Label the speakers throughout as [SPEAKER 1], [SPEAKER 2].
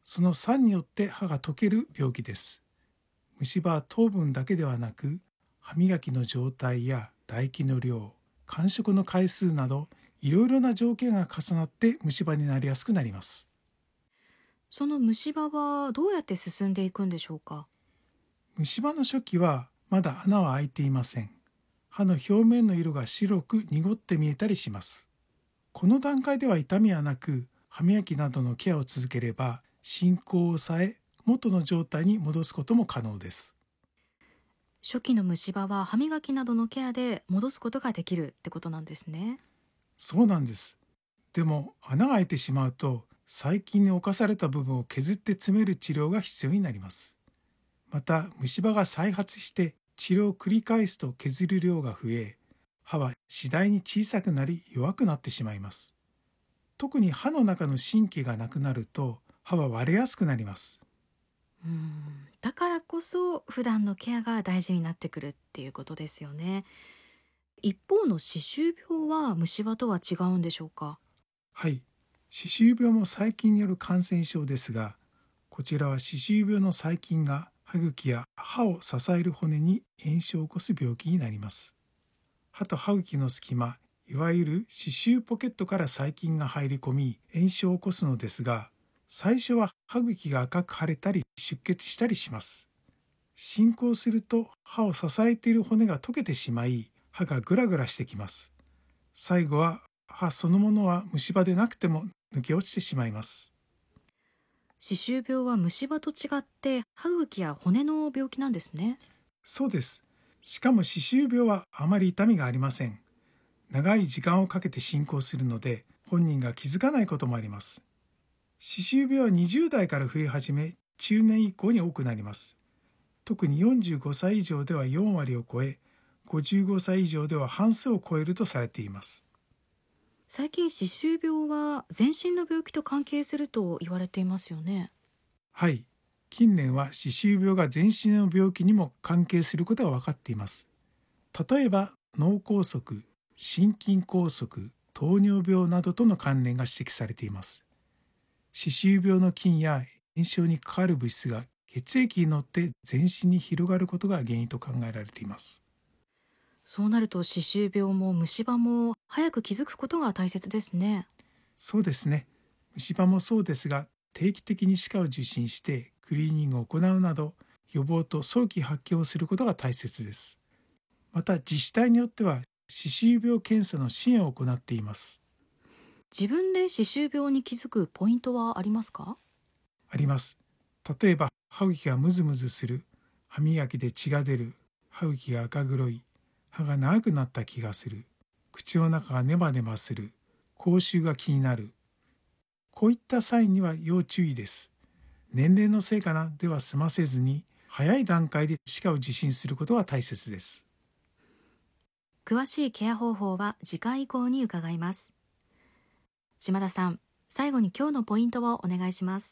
[SPEAKER 1] その酸によって歯が溶ける病気です。虫歯は糖分だけではなく、歯磨きの状態や唾液の量、間食の回数など、いろいろな条件が重なって虫歯になりやすくなります。
[SPEAKER 2] その虫歯はどうやって進んでいくんでしょうか？
[SPEAKER 1] 虫歯の初期はまだ穴は開いていません。歯の表面の色が白く濁って見えたりします。この段階では痛みはなく、歯磨きなどのケアを続ければ、進行を抑え、元の状態に戻すことも可能です。
[SPEAKER 2] 初期の虫歯は歯磨きなどのケアで戻すことができるってことなんですね。
[SPEAKER 1] そうなんです。でも穴が開いてしまうと、細菌に侵された部分を削って詰める治療が必要になります。また虫歯が再発して治療を繰り返すと削る量が増え、歯は次第に小さくなり弱くなってしまいます。特に歯の中の神経がなくなると歯は割れやすくなります。
[SPEAKER 2] だからこそ普段のケアが大事になってくるっていうことですよね。一方の歯周病は虫歯とは違うんでしょうか？
[SPEAKER 1] はい。歯周病も細菌による感染症ですが、こちらは歯周病の細菌が歯茎や歯を支える骨に炎症を起こす病気になります。歯と歯茎の隙間、いわゆる歯周ポケットから細菌が入り込み炎症を起こすのですが、最初は歯茎が赤く腫れたり出血したりします。進行すると歯を支えている骨が溶けてしまい、歯がグラグラしてきます。最後は歯そのものは虫歯でなくても抜け落ちてしまいます。
[SPEAKER 2] 歯周病は虫歯と違って歯茎や骨の病気なんですね。
[SPEAKER 1] そうです。しかも歯周病はあまり痛みがありません。長い時間をかけて進行するので、本人が気づかないこともあります。歯周病は20代から増え始め、中年以降に多くなります。特に45歳以上では4割を超え、55歳以上では半数を超えるとされています。
[SPEAKER 2] 最近歯周病は全身の病気と関係すると言われていますよね。
[SPEAKER 1] はい。近年は歯周病が全身の病気にも関係することが分かっています。例えば脳梗塞、心筋梗塞、糖尿病などとの関連が指摘されています。歯周病の菌や炎症に関わる物質が血液に乗って全身に広がることが原因と考えられています。
[SPEAKER 2] そうなると歯周病も虫歯も早く気づくことが大切ですね。
[SPEAKER 1] そうですね。虫歯もそうですが、定期的に歯科を受診してクリーニングを行うなど、予防と早期発見をすることが大切です。また自治体によっては歯周病検査の支援を行っています。
[SPEAKER 2] 自分で歯周病に気づくポイントはありますか？
[SPEAKER 1] あります。例えば歯茎がムズムズする、歯磨きで血が出る、歯茎が赤黒い、歯が長くなった気がする、口の中がネバネバする、口臭が気になる。こういったサインには要注意です。年齢のせいかなでは済ませずに、早い段階で歯科を受診することが大切です。
[SPEAKER 2] 詳しいケア方法は次回以降に伺います。島田さん、最後に今日のポイントをお願いします。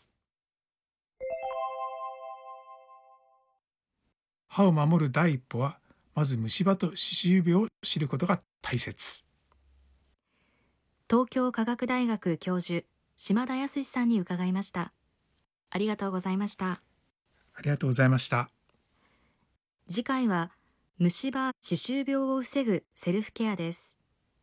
[SPEAKER 1] 歯を守る第一歩は、まず虫歯と歯周病を知ることが大切。
[SPEAKER 2] 東京科学大学教授、島田康さんに伺いました。ありがとうございました。
[SPEAKER 1] ありがとうございました。
[SPEAKER 2] 次回は虫歯・歯周病を防ぐセルフケアです。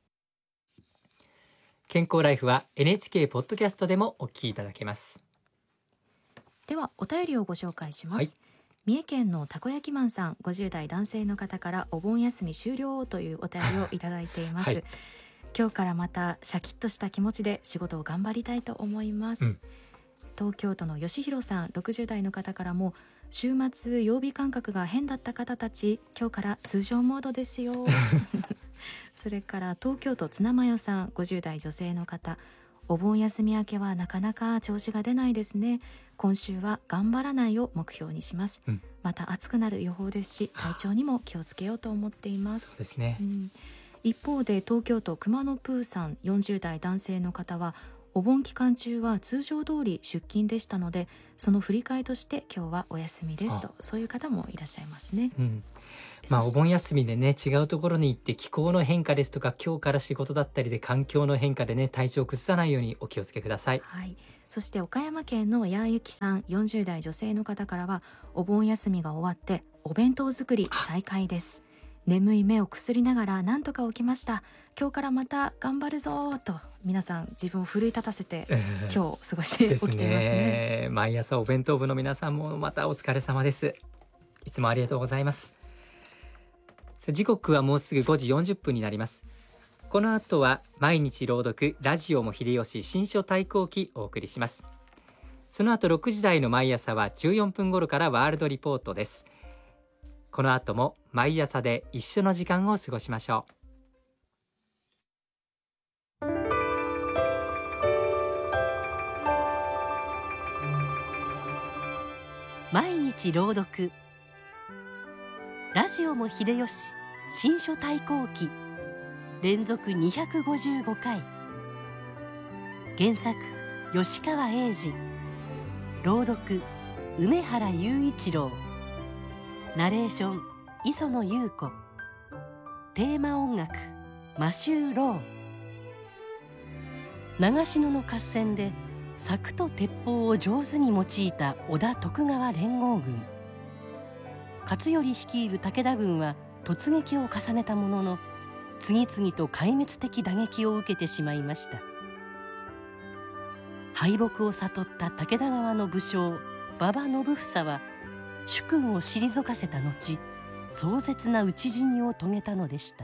[SPEAKER 3] 健康ライフは NHK ポッドキャストでもお聞きいただけます。
[SPEAKER 2] ではお便りをご紹介します。
[SPEAKER 3] はい、
[SPEAKER 2] 三重県のたこ焼きマンさん、50代男性の方からお盆休み終了というお便りをいただいています。
[SPEAKER 3] はい、
[SPEAKER 2] 今日からまたシャキッとした気持ちで仕事を頑張りたいと思います。東京都の吉弘さん、60代の方からも、週末曜日感覚が変だった方たち、今日から通常モードですよそれから東京都ツナマヨさん、50代女性の方、お盆休み明けはなかなか調子が出ないですね。今週は頑張らないを目標にします。また暑くなる予報ですし、体調にも気をつけようと思っています。
[SPEAKER 3] そうですね。
[SPEAKER 2] 一方で東京都熊野プーさん、40代男性の方は、 お盆期間中は通常通り出勤でしたので、その振り替えとして今日はお休みですと、そういう方もいらっしゃいますね。
[SPEAKER 3] お盆休みでね、違うところに行って気候の変化ですとか、今日から仕事だったりで環境の変化でね、体調を崩さないようにお気をつけください。
[SPEAKER 2] はい、そして岡山県のやゆきさん、40代女性の方からは、お盆休みが終わってお弁当作り再開です。眠い目をくすりながらなんとか起きました。今日からまた頑張るぞと、皆さん自分を奮い立たせて今日過ごして起きていますね。
[SPEAKER 3] 毎朝お弁当部の皆さんもまたお疲れ様です。いつもありがとうございます。時刻はもうすぐ5時40分になります。この後は毎日朗読ラジオも秀吉新書対抗期お送りします。その後6時台の毎朝は14分頃からワールドリポートです。この後も毎朝で一緒の時間を過ごしましょう。
[SPEAKER 4] 毎日朗読ラジオも秀吉新書対抗期連続255回。原作吉川英治、朗読梅原雄一郎、ナレーション磯野優子、テーマ音楽マシュー・ロー。長篠の合戦で柵と鉄砲を上手に用いた織田徳川連合軍。勝頼率いる武田軍は突撃を重ねたものの、次々と壊滅的打撃を受けてしまいました。敗北を悟った武田側の武将馬場信房は主君を退かせた後、壮絶な討ち死にを遂げたのでした。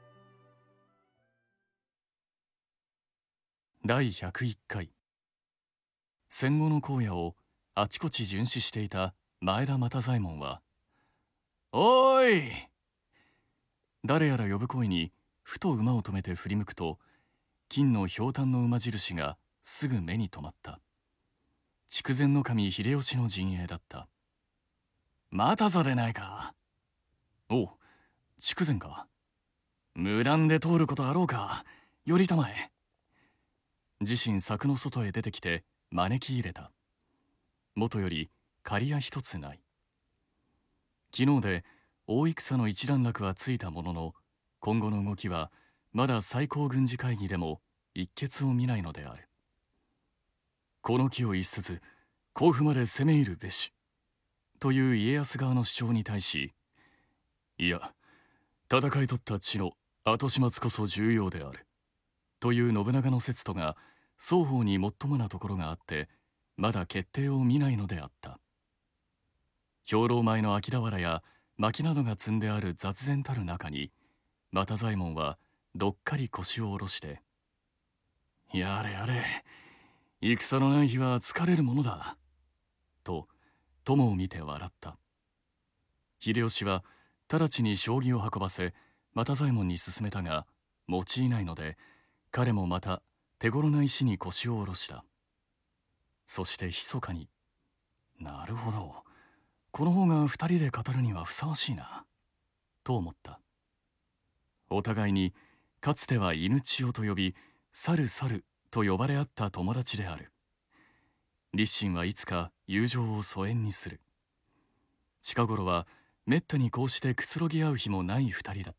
[SPEAKER 5] 第101回。戦後の荒野をあちこち巡視していた前田又左衛門は、おーい！誰やら呼ぶ声にふと馬を止めて振り向くと、金のひょうたんの馬印がすぐ目に留まった。筑前守秀吉の陣営だった。またぞでないか。おう、筑前か。無断で通ることあろうか。よりたまえ。自身柵の外へ出てきて招き入れた。元より借り屋一つない。昨日で大戦の一段落はついたものの、今後の動きはまだ最高軍事会議でも一決を見ないのである。この機を逸せず甲府まで攻め入るべしという家康側の主張に対し、いや、戦い取った地の後始末こそ重要であるという信長の説とが双方に最もなところがあって、まだ決定を見ないのであった。兵糧米の秋俵や薪などが積んである雑然たる中に、又左衛門はどっかり腰を下ろして、やれやれ、戦のない日は疲れるものだと友を見て笑った。秀吉は直ちに将棋を運ばせ又左衛門に勧めたが、用いないので彼もまた手頃な石に腰を下ろした。そして密かに、なるほど、この方が二人で語るにはふさわしいなと思った。お互いにかつては犬千代と呼び、猿猿と呼ばれ合った友達である。立身はいつか友情を疎遠にする。近頃はめったにこうしてくつろぎ合う日もない二人だった。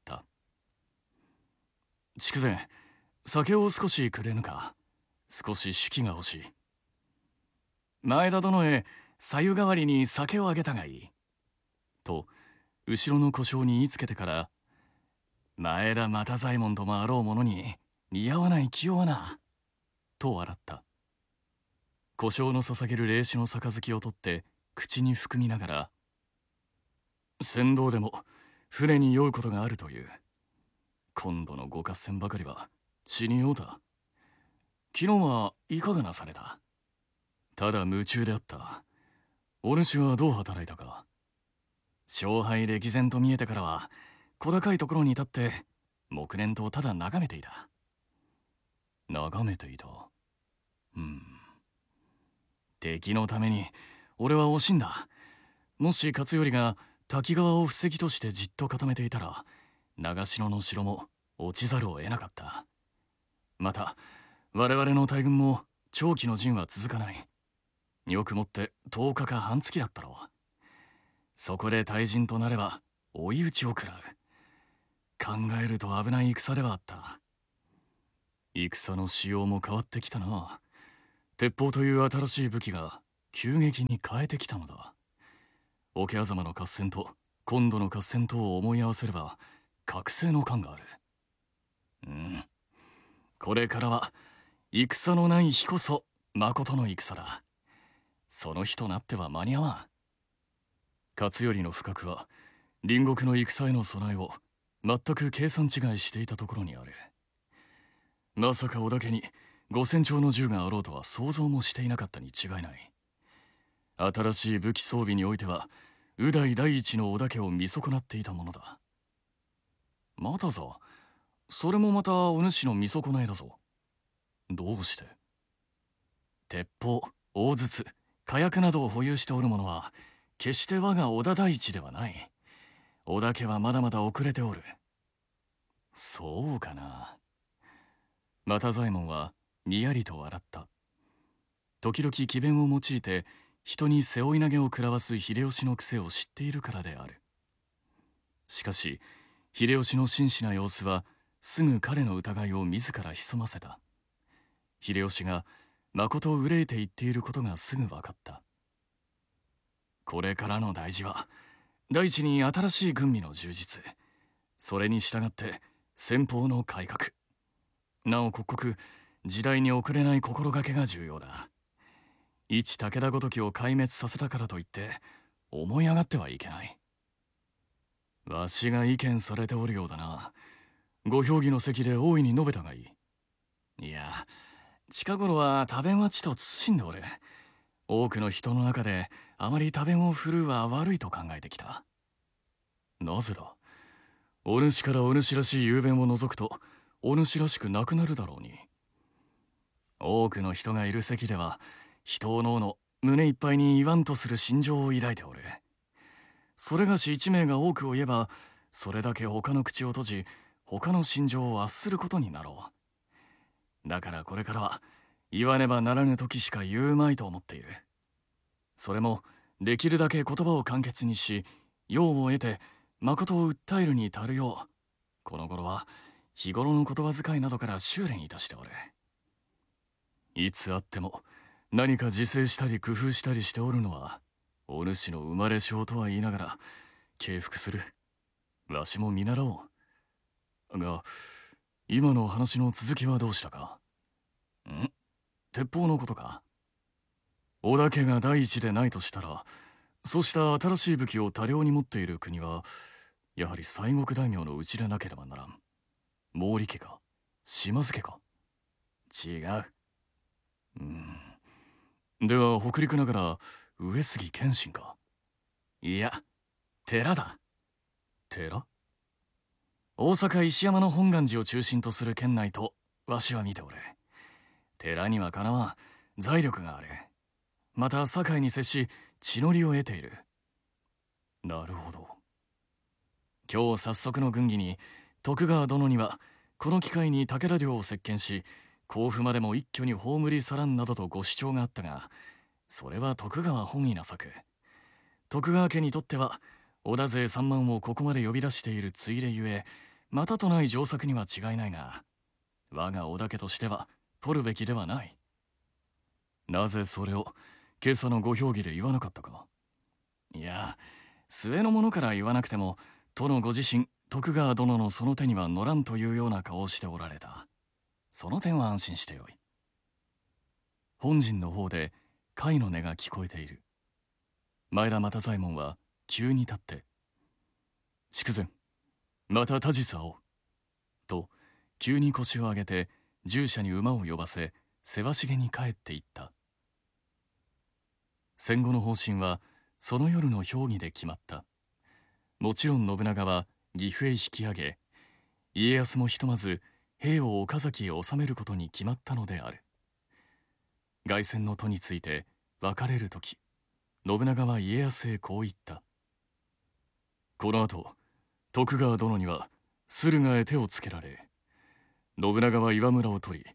[SPEAKER 5] 筑前、酒を少しくれぬか。少し酒気が欲しい。前田殿へ白湯代わりに酒をあげたがいい。と後ろの小姓に言いつけてから、前田又左衛門ともあろう者に似合わない気弱なと笑った。小姓の捧げる霊酒の杯を取って口に含みながら、船頭でも船に酔うことがあるという。今度のご合戦ばかりは血に酔うた。昨日はいかがなされた？ただ夢中であった。お主はどう働いたか？勝敗歴然と見えてからは小高いところに立って黙念とただ眺めていた。眺めていた。敵のために俺は惜しんだ。もし勝頼が滝川を布石としてじっと固めていたら、長篠の城も落ちざるを得なかった。また我々の大軍も長期の陣は続かない。よくもって10日か半月だったろう。そこで退陣となれば追い打ちを食らう。考えると危ない戦ではあった。戦の仕様も変わってきたな。鉄砲という新しい武器が急激に変えてきたのだ。桶狭間の合戦と今度の合戦とを思い合わせれば覚醒の感がある。これからは戦のない日こそ誠の戦だ。その日となっては間に合わん。勝頼の不覚は隣国の戦への備えを全く計算違いしていたところにある。まさか織田家に5000丁の銃があろうとは想像もしていなかったに違いない。新しい武器装備においては右代第一の織田家を見損なっていたものだ。またぞ、それもまたお主の見損ないだぞ。どうして？鉄砲、大筒、火薬などを保有しておる者は決して我が織田第一ではない。織田家はまだまだ遅れておる。そうかな。又左衛門はにやりと笑った。時々詭弁を用いて人に背負い投げを食らわす秀吉の癖を知っているからである。しかし秀吉の真摯な様子はすぐ彼の疑いを自ら潜ませた。秀吉が誠を憂えて言っていることがすぐ分かった。これからの大事は第一に新しい軍備の充実、それに従って戦法の改革、なお刻々時代に遅れない心がけが重要だ。一武田ごときを壊滅させたからといって思い上がってはいけない。わしが意見されておるようだな。ご評議の席で大いに述べたがいい。いや、近頃は多弁はちと慎んでおる。多くの人の中であまり多弁を振るうは悪いと考えてきた。なぜだ。お主からお主らしい雄弁を除くとお主らしくなくなるだろうに。多くの人がいる席では人をのうの胸いっぱいに言わんとする心情を抱いておる。それがし一名が多くを言えばそれだけ他の口を閉じ他の心情を圧することになろう。だからこれからは言わねばならぬ時しか言うまいと思っている。それもできるだけ言葉を簡潔にし用を得て誠を訴えるに足るようこの頃は日頃の言葉遣いなどから修練いたしておる。いつあっても何か自制したり工夫したりしておるのはお主の生まれ性とは言いながら敬服する。わしも見習おう。が今の話の続きはどうしたか？鉄砲のことか。織田家が第一でないとしたらそうした新しい武器を多量に持っている国はやはり西国大名のうちでなければならん。毛利家か島津家か。違う。では北陸ながら上杉謙信か。いや寺だ。寺？大阪石山の本願寺を中心とする県内とわしは見ておる。寺にはかなわん財力がある。また堺に接し地の利を得ている。なるほど。今日早速の軍議に徳川殿にはこの機会に武田領を席巻し甲府までも一挙に葬り去らんなどとご主張があったが、それは徳川本意な策。徳川家にとっては織田勢3万をここまで呼び出しているついでゆえまたとない上策には違いないが、我が織田家としては取るべきではない。なぜそれを今朝のご評議で言わなかったか？いや、末の者から言わなくても殿ご自身徳川殿のその手には乗らんというような顔をしておられた。その点は安心してよい。本陣の方で甲斐の音が聞こえている。前田又左衛門は急に立って「筑前、また他日会おう」と急に腰を上げて従者に馬を呼ばせせわしげに帰っていった。戦後の方針はその夜の評議で決まった。もちろん信長は岐阜へ引き上げ、家康もひとまず兵を岡崎へ収めることに決まったのである。凱旋の途について別れる時、信長は家康へこう言った。この後徳川殿には駿河へ手をつけられ、信長は岩村を取り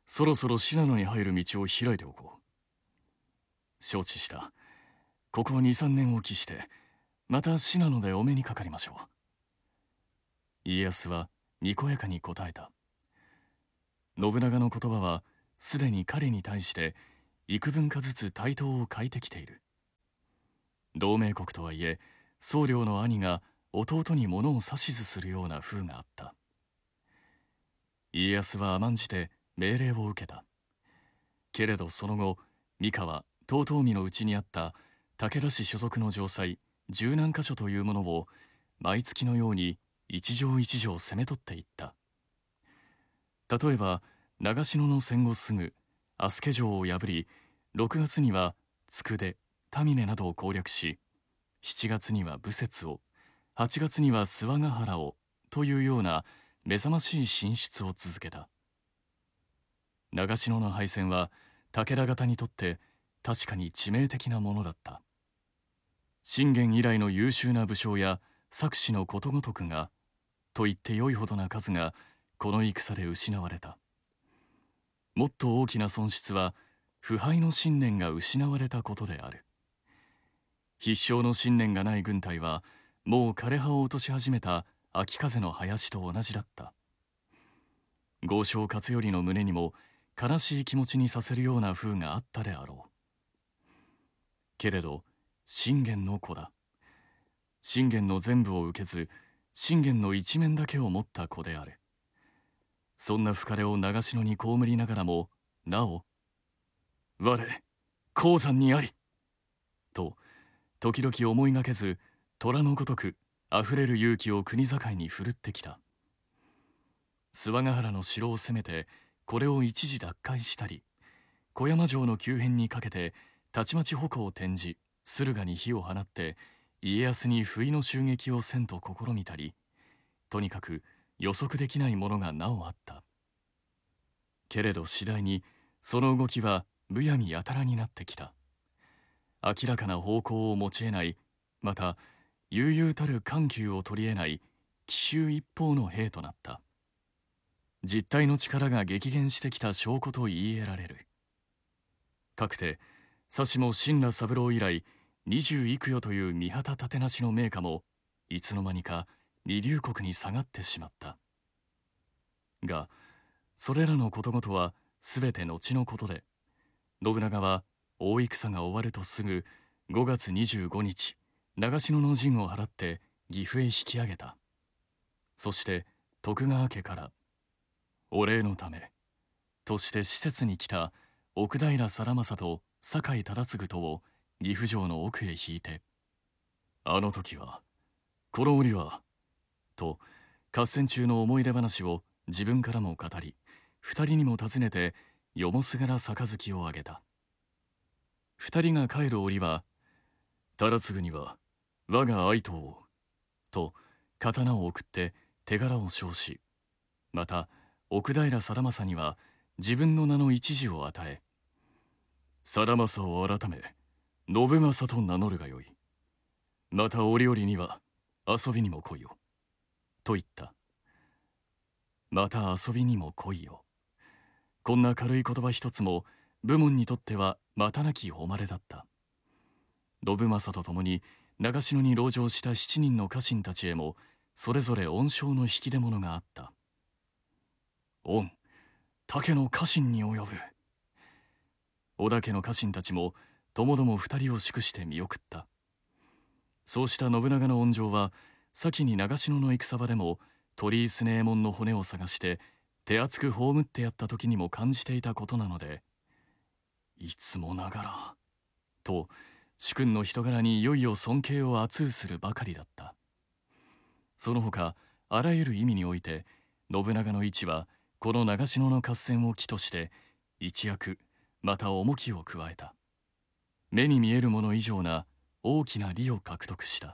[SPEAKER 5] そろそろ信濃に入る道を開いておこう。承知した。ここ2、3年を期して、また信濃でお目にかかりましょう。家康はにこやかに答えた。信長の言葉は、すでに彼に対して、幾分かずつ対等を欠いてきている。同盟国とはいえ、僧侶の兄が弟に物を指図するような風があった。家康は甘んじて命令を受けた。けれどその後、三河遠江のうちにあった武田氏所属の城塞十何箇所というものを毎月のように一城一城攻め取っていった。例えば長篠の戦後すぐ足助城を破り、6月には佃、田峰などを攻略し、7月には武節を、8月には諏訪ヶ原をというような目覚ましい進出を続けた。長篠の敗戦は武田方にとって確かに致命的なものだった。信玄以来の優秀な武将や策士のことごとくが、と言ってよいほどな数がこの戦で失われた。もっと大きな損失は腐敗の信念が失われたことである。必勝の信念がない軍隊はもう枯葉を落とし始めた秋風の林と同じだった。豪商勝頼の胸にも悲しい気持ちにさせるような風があったであろう。けれど信玄の子だ。信玄の全部を受けず、信玄の一面だけを持った子である。そんな深手を長篠に被りながらも、なお、我、鉱山にありと、時々思いがけず、虎のごとく、あふれる勇気を国境に振るってきた。諏訪ヶ原の城を攻めて、これを一時奪回したり、小山城の急変にかけて、たちまち矛を転じ、駿河に火を放って、家康に不意の襲撃をせんと試みたり、とにかく予測できないものがなおあった。けれど次第に、その動きはむやみやたらになってきた。明らかな方向を持ち得ない、また悠々たる緩急を取り得ない奇襲一方の兵となった。実体の力が激減してきた証拠と言い得られる。かくてさしも親羅三郎以来20幾代という御旗立てなしの名家もいつの間にか二流国に下がってしまった。がそれらのことごとはすべて後のことで、信長は大戦が終わるとすぐ5月25日長篠の陣を払って岐阜へ引き上げた。そして徳川家からお礼のためとして施設に来た奥平貞政と酒井忠次とを岐阜城の奥へ引いて、あの時はこの折はと合戦中の思い出話を自分からも語り、二人にも尋ねてよもすがら杯をあげた。二人が帰る折は、忠次には我が愛刀をと刀を送って手柄を称し、また奥平貞政には自分の名の一字を与え、貞政を改め信政と名乗るがよい。また折々には遊びにも来いよと言った。また遊びにも来いよ。こんな軽い言葉一つも武門にとってはまたなき誉れだった。信政と共に長篠に籠城した7人の家臣たちへもそれぞれ恩賞の引き出物があった。恩、武の家臣に及ぶ。織田家の家臣たちもともども二人を祝して見送った。そうした信長の恩情は先に長篠の戦場でも鳥居強右衛門の骨を探して手厚く葬ってやった時にも感じていたことなので、いつもながらと主君の人柄にいよいよ尊敬を厚うするばかりだった。その他あらゆる意味において信長の位置はこの長篠の合戦を機として一躍また重きを加えた。目に見えるもの以上な大きな利を獲得した。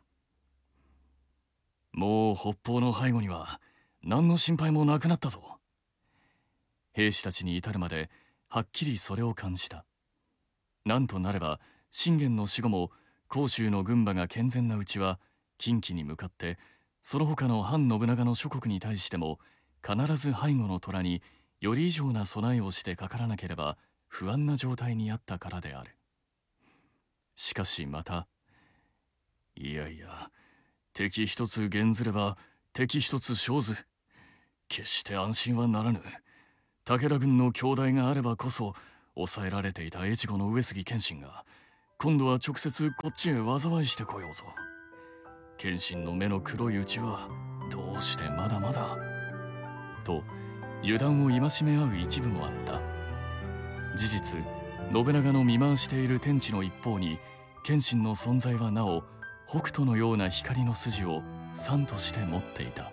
[SPEAKER 5] もう北方の背後には何の心配もなくなったぞ。兵士たちに至るまではっきりそれを感じた。なんとなれば信玄の死後も甲州の軍馬が健全なうちは近畿に向かってその他の反信長の諸国に対しても必ず背後の虎により以上な備えをしてかからなければ不安な状態にあったからである。しかしまた、いやいや、敵一つ減ずれば敵一つ生ず。決して安心はならぬ。武田軍の兄弟があればこそ抑えられていた越後の上杉謙信が今度は直接こっちへ災いしてこようぞ。謙信の目の黒いうちはどうしてまだまだと油断を戒め合う一部もあった。事実、信長の見回している天地の一方に謙信の存在はなお北斗のような光の筋を賛として持っていた。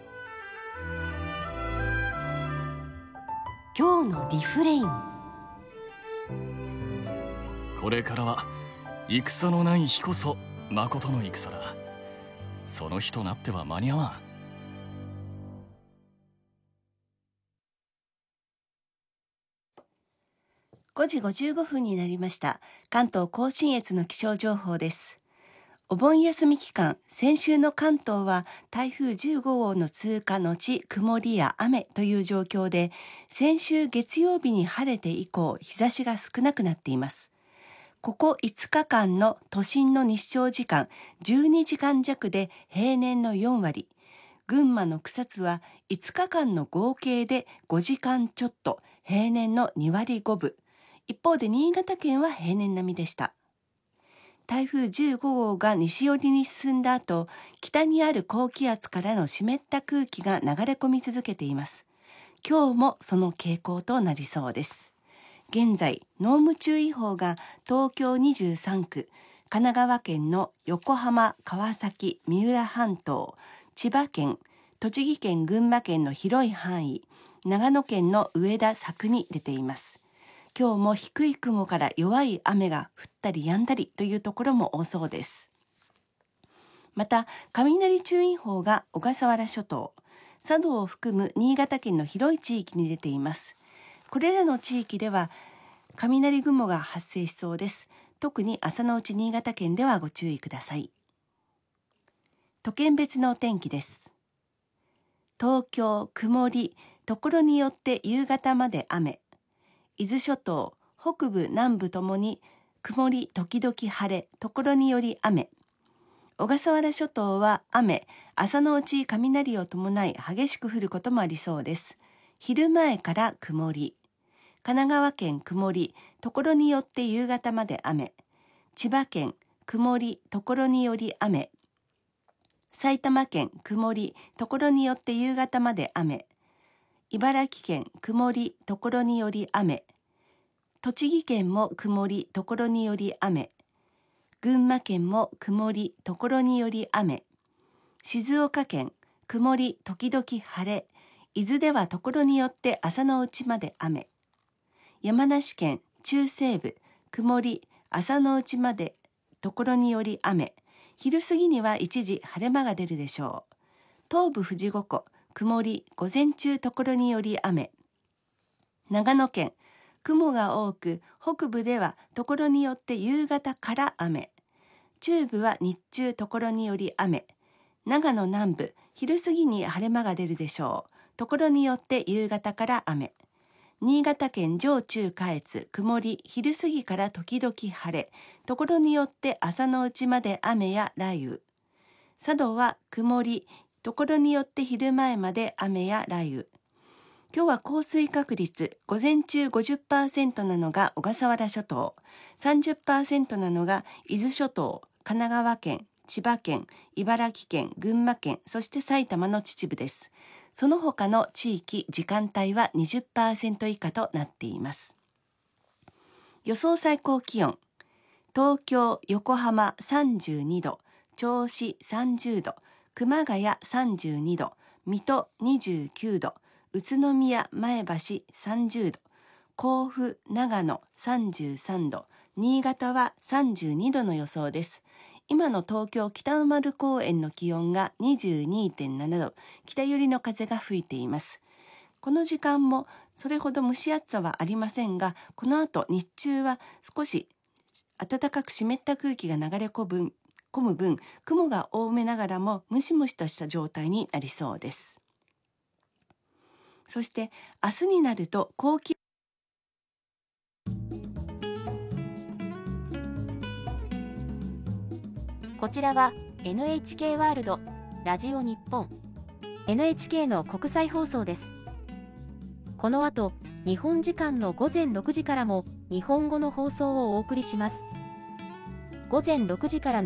[SPEAKER 4] 今日のリフレイン。
[SPEAKER 5] これからは戦のない日こそ誠の戦だ。その日となっては間に合わん。
[SPEAKER 6] 5時55分になりました。関東甲信越の気象情報です。お盆休み期間、先週の関東は台風15号の通過のち曇りや雨という状況で、先週月曜日に晴れて以降、日差しが少なくなっています。ここ5日間の都心の日照時間12時間弱で平年の4割、群馬の草津は5日間の合計で5時間ちょっと、平年の2割5分、一方で新潟県は平年並みでした。台風15号が西寄りに進んだ後、北にある高気圧からの湿った空気が流れ込み続けています。今日もその傾向となりそうです。現在、濃霧注意報が東京23区、神奈川県の横浜、川崎、三浦半島、千葉県、栃木県、群馬県の広い範囲、長野県の上田、佐久に出ています。今日も低い雲から弱い雨が降ったり止んだりというところも多そうです。また、雷注意報が小笠原諸島、佐渡を含む新潟県の広い地域に出ています。これらの地域では雷雲が発生しそうです。特に朝のうち新潟県ではご注意ください。都県別のお天気です。東京、曇り、ところによって夕方まで雨。伊豆諸島、北部、南部ともに曇り時々晴れ、ところにより雨。小笠原諸島は雨、朝のうち雷を伴い激しく降ることもありそうです。昼前から曇り。神奈川県曇り、ところによって夕方まで雨。千葉県曇り、ところにより雨。埼玉県曇り、ところによって夕方まで雨。茨城県曇り、ところにより雨。栃木県も曇り、ところにより雨。群馬県も曇り、ところにより雨。静岡県曇り、時々晴れ。伊豆ではところによって朝のうちまで雨。山梨県中西部曇り、朝のうちまでところにより雨。昼過ぎには一時晴れ間が出るでしょう。東部富士五湖曇り、午前中ところにより雨。長野県雲が多く、北部ではところによって夕方から雨。中部は日中ところにより雨。長野南部昼過ぎに晴れ間が出るでしょう。ところによって夕方から雨。新潟県上中下越曇り、昼過ぎから時々晴れ。ところによって朝のうちまで雨や雷雨。佐渡は曇り、ところによって昼前まで雨や雷雨。今日は降水確率、午前中 50% なのが小笠原諸島、30% なのが伊豆諸島、神奈川県、千葉県、茨城県、群馬県、そして埼玉の秩父です。その他の地域、時間帯は 20% 以下となっています。予想最高気温、東京、横浜32度、銚子30度、熊谷32度、水戸29度、宇都宮、前橋30度、甲府、長野33度、新潟は32度の予想です。今の東京北の丸公園の気温が 22.7 度、北寄りの風が吹いています。この時間もそれほど蒸し暑さはありませんが、この後日中は少し暖かく湿った空気が流れ込む分、雲が多めながらもムシムシとした状態になりそうです。 そして明日になると高気
[SPEAKER 7] こちらは NHK ワールドラジオ日本 NHK の国際放送です。この後、日本時間の午前6時からも日本語の放送をお送りします。午前6時からの